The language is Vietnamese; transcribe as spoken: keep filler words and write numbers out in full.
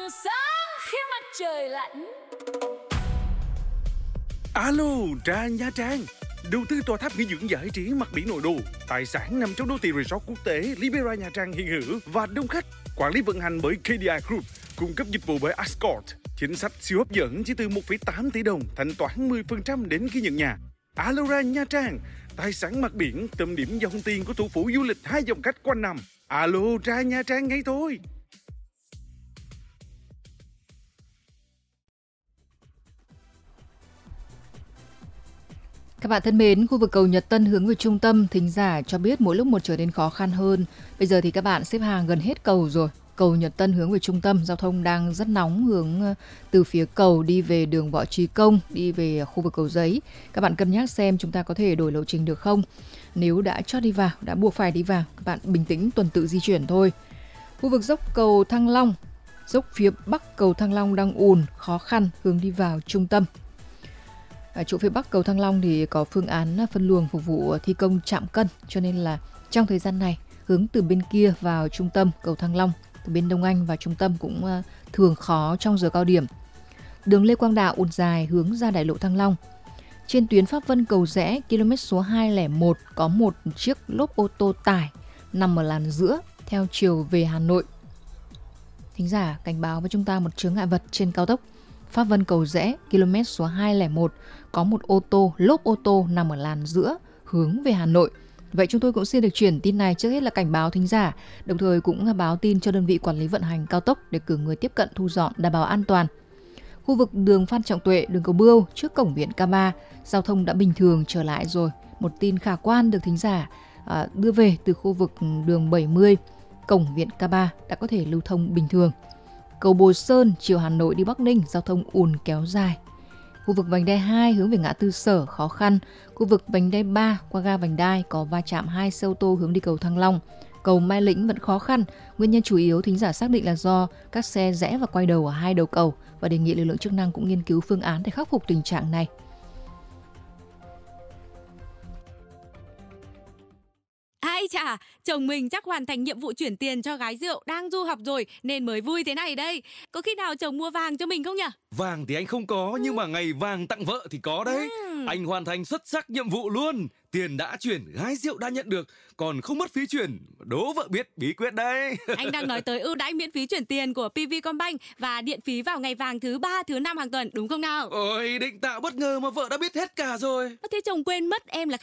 sáng khi mặt trời lặn. Alo, Trà Nha Trang. Đầu tư tòa tháp nghỉ dưỡng giải trí mặt biển nội đô, tài sản nằm trong đô thị resort quốc tế Libera Nha Trang hiện hữu và đông khách. Quản lý vận hành bởi ca đê i Group, cung cấp dịch vụ bởi Ascort. Chính sách siêu hấp dẫn chỉ từ một phẩy tám tỷ đồng, thanh toán mười phần trăm đến khi nhận nhà. Alora Nha Trang, tài sản mặt biển, tâm điểm dòng tiền của thủ phủ du lịch hai dòng cách quanh năm. Alo, Trà Nha Trang ngay thôi. Các bạn thân mến, khu vực cầu Nhật Tân hướng về trung tâm, thính giả cho biết mỗi lúc một trở nên khó khăn hơn. Bây giờ thì các bạn xếp hàng gần hết cầu rồi. Cầu Nhật Tân hướng về trung tâm, giao thông đang rất nóng hướng từ phía cầu đi về đường Võ Trí Công, đi về khu vực Cầu Giấy. Các bạn cân nhắc xem chúng ta có thể đổi lộ trình được không. Nếu đã chót đi vào, đã buộc phải đi vào, các bạn bình tĩnh tuần tự di chuyển thôi. Khu vực dốc cầu Thăng Long, dốc phía bắc cầu Thăng Long đang ùn, khó khăn hướng đi vào trung tâm. Ở chỗ phía bắc cầu Thăng Long thì có phương án phân luồng phục vụ thi công trạm cân, cho nên là trong thời gian này hướng từ bên kia vào trung tâm cầu Thăng Long, từ bên Đông Anh vào trung tâm cũng thường khó trong giờ cao điểm. Đường Lê Quang Đạo ùn dài hướng ra đại lộ Thăng Long. Trên tuyến Pháp Vân Cầu Rẽ, km số hai không một có một chiếc lốp ô tô tải nằm ở làn giữa theo chiều về Hà Nội. Thính giả cảnh báo với chúng ta một chướng ngại vật trên cao tốc Pháp Vân Cầu Rẽ, km số hai không một có một ô tô, lốp ô tô nằm ở làn giữa hướng về Hà Nội. Vậy chúng tôi cũng xin được chuyển tin này trước hết là cảnh báo thính giả, đồng thời cũng báo tin cho đơn vị quản lý vận hành cao tốc để cử người tiếp cận thu dọn đảm bảo an toàn. Khu vực đường Phan Trọng Tuệ, đường Cầu Bươu trước cổng viện K ba, giao thông đã bình thường trở lại rồi. Một tin khả quan được thính giả à, đưa về từ khu vực đường bảy mươi, cổng viện K ba đã có thể lưu thông bình thường. Cầu Bồ Sơn, chiều Hà Nội đi Bắc Ninh, giao thông ùn kéo dài. Khu vực vành đai hai hướng về ngã tư Sở khó khăn. Khu vực vành đai ba qua ga Vành Đai có va chạm hai xe ô tô hướng đi cầu Thăng Long. Cầu Mai Lĩnh vẫn khó khăn. Nguyên nhân chủ yếu thính giả xác định là do các xe rẽ và quay đầu ở hai đầu cầu và đề nghị lực lượng chức năng cũng nghiên cứu phương án để khắc phục tình trạng này. Ai chà, chồng mình chắc hoàn thành nhiệm vụ chuyển tiền cho gái rượu đang du học rồi nên mới vui thế này đây. Có khi nào chồng mua vàng cho mình không nhỉ? Vàng thì anh không có, ừ. nhưng mà ngày vàng tặng vợ thì có đấy. Ừ. Anh hoàn thành xuất sắc nhiệm vụ luôn. Tiền đã chuyển, gái rượu đã nhận được, còn không mất phí chuyển. Đố vợ biết bí quyết đấy. Anh đang nói tới ưu đãi miễn phí chuyển tiền của pê vê Combank và điện phí vào ngày vàng thứ ba, thứ năm hàng tuần, đúng không nào? Ôi, định tạo bất ngờ mà vợ đã biết hết cả rồi. Thế chồng quên mất em là